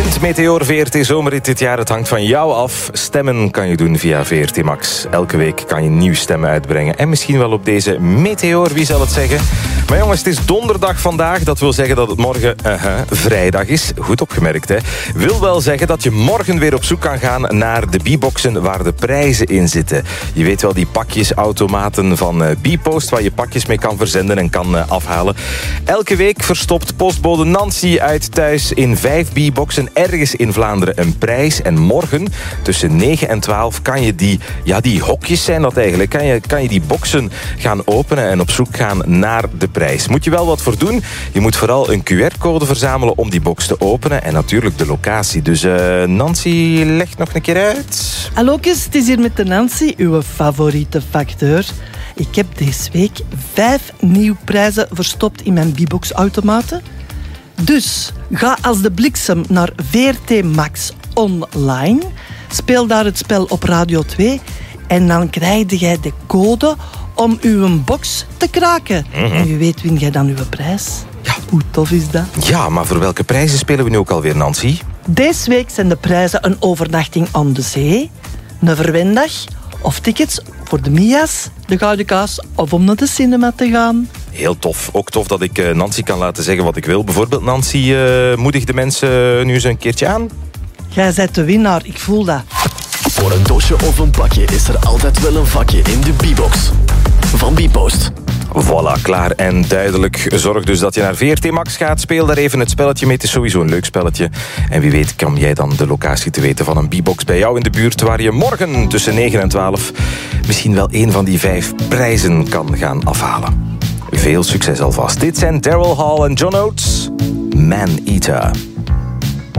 Weekend, Meteor, VRT Zomerrit dit jaar. Het hangt van jou af. Stemmen kan je doen via VRT Max. Elke week kan je nieuw stemmen uitbrengen. En misschien wel op deze Meteor, wie zal het zeggen? Maar jongens, het is donderdag vandaag. Dat wil zeggen dat het morgen vrijdag is. Goed opgemerkt, hè? Wil wel zeggen dat je morgen weer op zoek kan gaan naar de B-boxen waar de prijzen in zitten. Je weet wel, die pakjesautomaten van B-Post waar je pakjes mee kan verzenden en kan afhalen. Elke week verstopt postbode Nancy uit thuis in 5 B-boxen ergens in Vlaanderen een prijs. En morgen tussen 9 en 12 kan je die hokjes zijn dat eigenlijk. Kan je die boxen gaan openen en op zoek gaan naar de prijs. Moet je wel wat voor doen. Je moet vooral een QR-code verzamelen om die box te openen. En natuurlijk de locatie. Dus Nancy, leg nog een keer uit. Hallootjes, het is hier met de Nancy, uw favoriete facteur. Ik heb deze week 5 nieuwe prijzen verstopt in mijn B-box-automaten. Dus ga als de bliksem naar VRT Max online. Speel daar het spel op Radio 2. En dan krijg jij de code om uw box te kraken. En wie weet win jij dan uw prijs. Ja. Hoe tof is dat? Ja, maar voor welke prijzen spelen we nu ook alweer, Nancy? Deze week zijn de prijzen een overnachting aan de zee, een verwendag of tickets voor de Mia's, de Gouden Kaas of om naar de cinema te gaan. Heel tof. Ook tof dat ik Nancy kan laten zeggen wat ik wil. Bijvoorbeeld, Nancy, moedig de mensen nu eens een keertje aan. Jij bent de winnaar, ik voel dat. Voor een doosje of een pakje is er altijd wel een vakje in de B-box van B-Post. Voilà, klaar en duidelijk. Zorg dus dat je naar VRT Max gaat. Speel daar even het spelletje mee. Het is sowieso een leuk spelletje. En wie weet kan jij dan de locatie te weten van een B-box bij jou in de buurt, waar je morgen tussen 9 en 12 misschien wel een van die 5 prijzen kan gaan afhalen. Veel succes alvast. Dit zijn Daryl Hall en John Oates. Man Eater.